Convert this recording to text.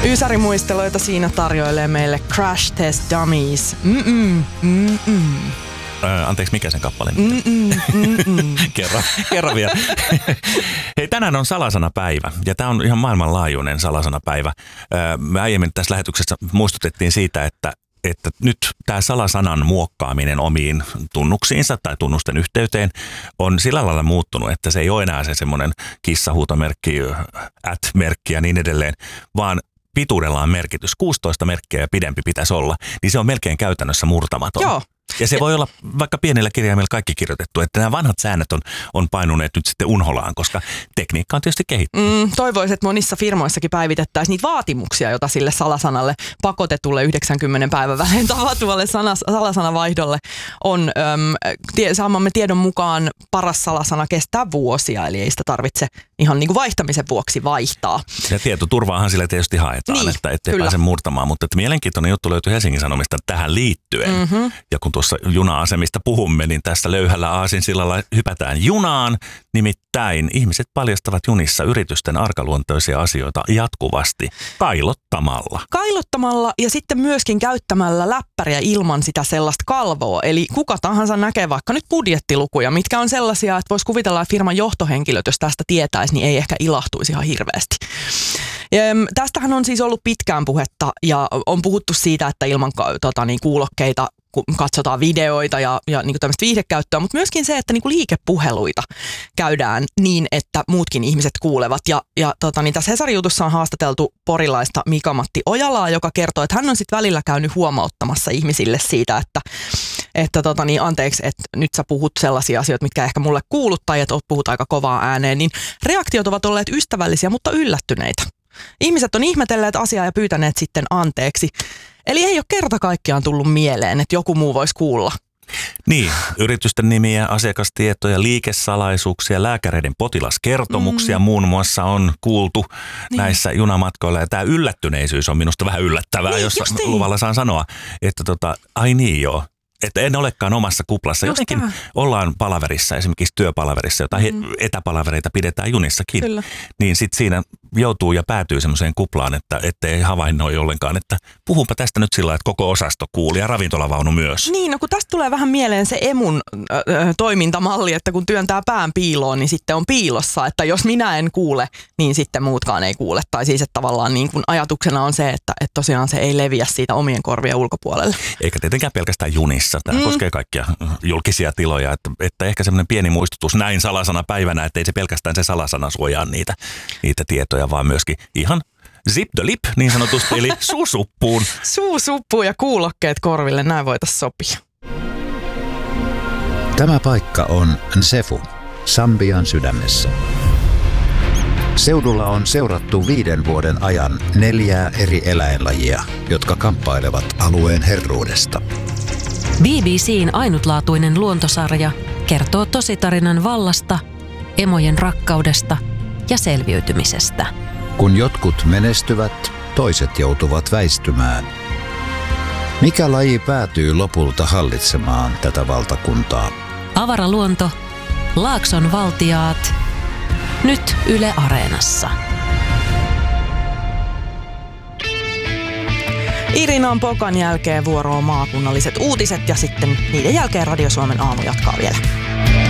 Ysärimuisteluita siinä tarjoilee meille Crash Test Dummies. Anteeksi, mikä sen kappale nyt? Kerro vielä. Hei, tänään on salasanapäivä ja tämä on ihan maailmanlaajuinen salasanapäivä. Me aiemmin tässä lähetyksessä muistutettiin siitä, että nyt tämä salasanan muokkaaminen omiin tunnuksiinsa tai tunnusten yhteyteen on sillä lailla muuttunut, että se ei ole enää se semmoinen kissahuutomerkki, @merkki ja niin edelleen, vaan pituudella on merkitys. 16 merkkiä ja pidempi pitäisi olla, niin se on melkein käytännössä murtamaton. Joo. Ja se voi olla vaikka pienellä kirjaimella kaikki kirjoitettu, että nämä vanhat säännöt on painuneet nyt sitten unholaan, koska tekniikka on tietysti kehittynyt. Toivoisin, että monissa firmoissakin päivitettäisiin niitä vaatimuksia, joita sille salasanalle pakotetulle 90 päivän välein tapahtuvalle salasanavaihdolle on. Saamamme tiedon mukaan paras salasana kestää vuosia, eli ei sitä tarvitse ihan niin kuin vaihtamisen vuoksi vaihtaa. Ja tietoturvaahan sille tietysti haetaan, niin, että ettei pääse murtamaan, mutta että mielenkiintoinen juttu löytyy Helsingin Sanomista tähän liittyen. Ja kun tuossa juna-asemista puhumme, niin tässä löyhällä aasinsillalla hypätään junaan. Nimittäin ihmiset paljastavat junissa yritysten arkaluontoisia asioita jatkuvasti kailottamalla ja sitten myöskin käyttämällä läppäriä ilman sitä sellaista kalvoa. Eli kuka tahansa näkee vaikka nyt budjettilukuja, mitkä on sellaisia, että voisi kuvitella, että firman johtohenkilöt, jos tästä tietäisi, niin ei ehkä ilahtuisi ihan hirveästi. Tästähän on siis ollut pitkään puhetta ja on puhuttu siitä, että ilman kuulokkeita katsotaan videoita ja niin tämmöistä viihdekäyttöä, mutta myöskin se, että niin kuin liikepuheluita käydään niin, että muutkin ihmiset kuulevat. Tässä Hesarin jutussa on haastateltu porilaista Mika-Matti Ojalaa, joka kertoo, että hän on sitten välillä käynyt huomauttamassa ihmisille siitä, että anteeksi, että nyt sä puhut sellaisia asioita, mitkä ehkä mulle kuulu tai että puhut aika kovaa ääneen, niin reaktiot ovat olleet ystävällisiä, mutta yllättyneitä. Ihmiset on ihmetelleet asiaa ja pyytäneet sitten anteeksi. Eli ei ole kerta kaikkiaan tullut mieleen, että joku muu voisi kuulla. Niin, yritysten nimiä, asiakastietoja, liikesalaisuuksia, lääkäreiden potilaskertomuksia muun muassa on kuultu näissä junamatkoilla. Ja tämä yllättyneisyys on minusta vähän yllättävää, jos luvalla saan sanoa, että ai niin joo. Että en olekaan omassa kuplassa. Jotenkin ollaan palaverissa, esimerkiksi työpalaverissa, jota etäpalavereita pidetään junissakin. Kyllä. Niin sitten siinä joutuu ja päätyy semmoiseen kuplaan, että ei havainnoi ollenkaan, että puhunpa tästä nyt sillä, että koko osasto kuuli ja ravintolavaunu myös. Niin, no kun tästä tulee vähän mieleen se emun toimintamalli, että kun työntää pään piiloon, niin sitten on piilossa. Että jos minä en kuule, niin sitten muutkaan ei kuule. Tai siis, että tavallaan niin kun ajatuksena on se, että tosiaan se ei leviä siitä omien korvien ulkopuolelle. Eikä tietenkään pelkästään junissa. Tämä koskee kaikkia julkisia tiloja, että ehkä semmoinen pieni muistutus näin salasana päivänä, että ei se pelkästään se salasana suojaa niitä tietoja, vaan myöskin ihan zip the lip niin sanotusti, eli suusuppuun. Suusuppuun ja kuulokkeet korville, näin voitaisiin sopia. Tämä paikka on Nsefu, Sambian sydämessä. Seudulla on seurattu 5 vuoden ajan 4 eri eläinlajia, jotka kamppailevat alueen herruudesta. BBC:n ainutlaatuinen luontosarja kertoo tositarinan vallasta, emojen rakkaudesta ja selviytymisestä. Kun jotkut menestyvät, toiset joutuvat väistymään. Mikä laji päätyy lopulta hallitsemaan tätä valtakuntaa? Avaraluonto, Laakson valtiaat, nyt Yle Areenassa. Irinan Pokan jälkeen vuoroon maakunnalliset uutiset ja sitten niiden jälkeen Radio Suomen aamu jatkaa vielä.